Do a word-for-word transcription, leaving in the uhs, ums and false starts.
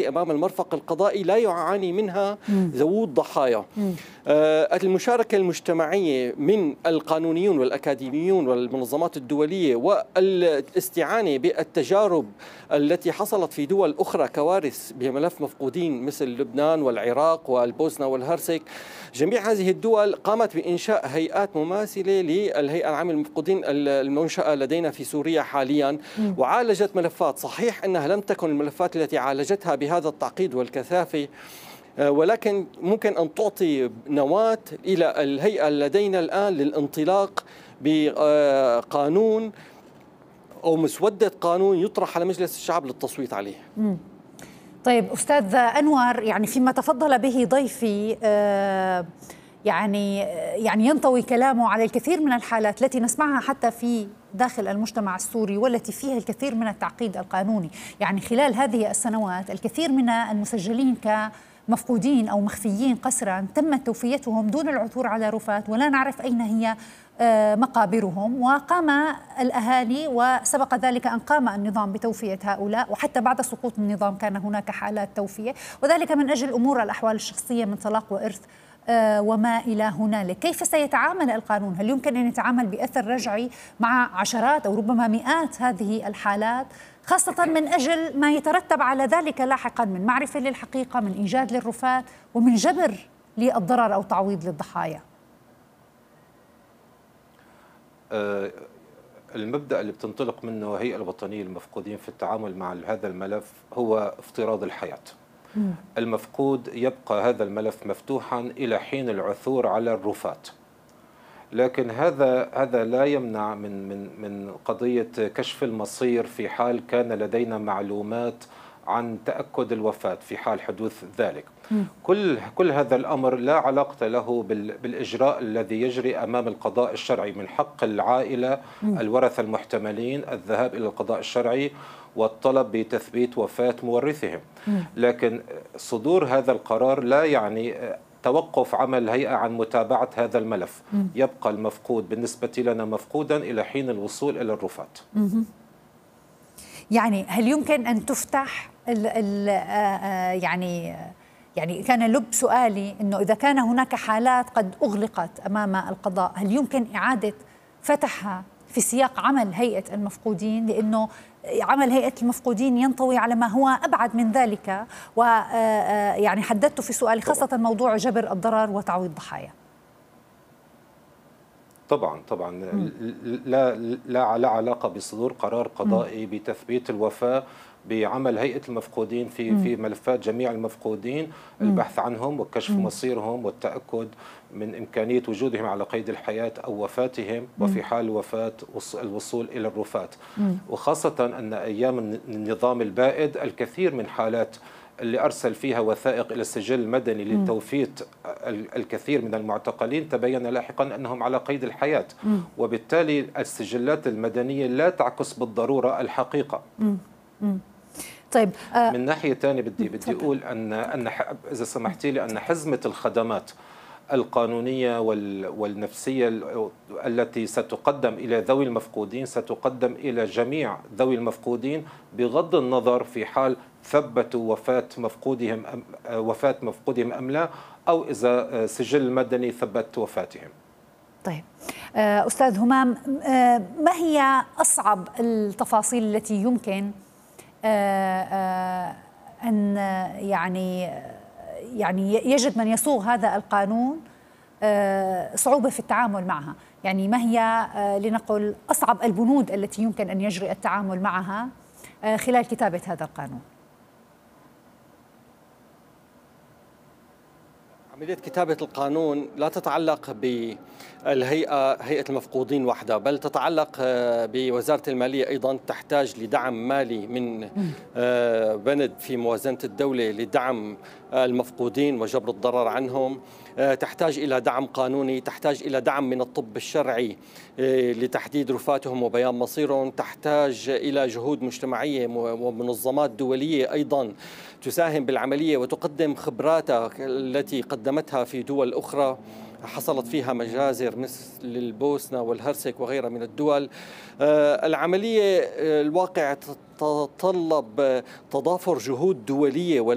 أمام المرفق القضائي لا يعاني منها ذوو الضحايا. المشاركة المجتمعية من القانونيون والأكاديميون والمنظمات الدولية والاستعانة بالتجارب التي حصلت في دول أخرى كوارث بملف مفقودين مثل لبنان والعراق والبوسنة والهرسك، جميع هذه الدول قامت بإنشاء هيئات مماثلة للهيئة العامة للمفقودين المنشأة لدينا في سوريا حاليا، وعالجت ملفات. صحيح أنها لم تكن الملفات التي عالجتها بهذا التعقيد والكثافة، ولكن ممكن أن تعطي نواة إلى الهيئة لدينا الآن للانطلاق بقانون أو مسودة قانون يطرح على مجلس الشعب للتصويت عليه. مم. طيب أستاذ أنور، يعني فيما تفضل به ضيفي آه يعني يعني ينطوي كلامه على الكثير من الحالات التي نسمعها حتى في داخل المجتمع السوري والتي فيها الكثير من التعقيد القانوني. يعني خلال هذه السنوات الكثير من المسجلين كمفقودين أو مخفيين قسرا تمت توفيتهم دون العثور على رفات، ولا نعرف أين هي مقابرهم، وقام الأهالي وسبق ذلك أن قام النظام بتوفية هؤلاء، وحتى بعد سقوط النظام كان هناك حالات توفية، وذلك من أجل أمور الأحوال الشخصية من طلاق وإرث وما إلى هنالك. كيف سيتعامل القانون؟ هل يمكن أن يتعامل بأثر رجعي مع عشرات أو ربما مئات هذه الحالات، خاصة من أجل ما يترتب على ذلك لاحقا من معرفة للحقيقة، من إيجاد للرفات، ومن جبر للضرر أو تعويض للضحايا؟ المبدأ اللي بتنطلق منه الهيئة الوطنية للمفقودين في التعامل مع هذا الملف هو افتراض الحياة. مم. المفقود يبقى هذا الملف مفتوحا إلى حين العثور على الرفات، لكن هذا هذا لا يمنع من من من قضية كشف المصير في حال كان لدينا معلومات عن تأكد الوفاة في حال حدوث ذلك. م. كل كل هذا الأمر لا علاقة له بالإجراء الذي يجري أمام القضاء الشرعي. من حق العائلة م. الورثة المحتملين الذهاب إلى القضاء الشرعي والطلب بتثبيت وفاة مورثهم، م. لكن صدور هذا القرار لا يعني توقف عمل الهيئة عن متابعة هذا الملف. م. يبقى المفقود بالنسبة لنا مفقودا إلى حين الوصول إلى الرفات. م. يعني هل يمكن أن تفتح ال ال يعني يعني كان لب سؤالي أنه إذا كان هناك حالات قد أغلقت أمام القضاء، هل يمكن إعادة فتحها في سياق عمل هيئة المفقودين؟ لأنه عمل هيئة المفقودين ينطوي على ما هو أبعد من ذلك، ويعني حددت في سؤالي خاصة موضوع جبر الضرر وتعويض الضحايا. طبعا طبعا لا لا لا علاقه بصدور قرار قضائي بتثبيت الوفاه بعمل هيئه المفقودين في في ملفات جميع المفقودين، البحث عنهم وكشف مصيرهم والتاكد من امكانيه وجودهم على قيد الحياه او وفاتهم، وفي حال الوفاه الوصول الى الرفات. وخاصه ان ايام النظام البائد الكثير من حالات اللي أرسل فيها وثائق إلى السجل المدني لتوفيت الكثير من المعتقلين تبين لاحقا أنهم على قيد الحياة، وبالتالي السجلات المدنية لا تعكس بالضرورة الحقيقة. طيب آه من ناحية ثانية بدي بدي أقول أن أن إذا سمحتي لي أن حزمة الخدمات القانونية والنفسية التي ستقدم إلى ذوي المفقودين ستقدم إلى جميع ذوي المفقودين بغض النظر في حال ثبتوا وفاة مفقودهم أم وفاة مفقودهم أم لا، أو إذا سجل المدني ثبت وفاتهم. طيب أستاذ همام، ما هي أصعب التفاصيل التي يمكن أن يعني يعني يجد من يصوغ هذا القانون صعوبة في التعامل معها؟ يعني ما هي لنقل أصعب البنود التي يمكن أن يجري التعامل معها خلال كتابة هذا القانون؟ عملية كتابة القانون لا تتعلق بالهيئة هيئة المفقودين وحدها، بل تتعلق بوزارة المالية أيضا، تحتاج لدعم مالي من بند في موازنة الدولة لدعم المفقودين وجبر الضرر عنهم، تحتاج إلى دعم قانوني، تحتاج إلى دعم من الطب الشرعي لتحديد رفاتهم وبيان مصيرهم، تحتاج إلى جهود مجتمعية ومنظمات دولية أيضا تساهم بالعملية وتقدم خبراتها التي قدمتها في دول أخرى حصلت فيها مجازر مثل البوسنة والهرسك وغيرها من الدول. العملية الواقع تتطلب تضافر جهود دولية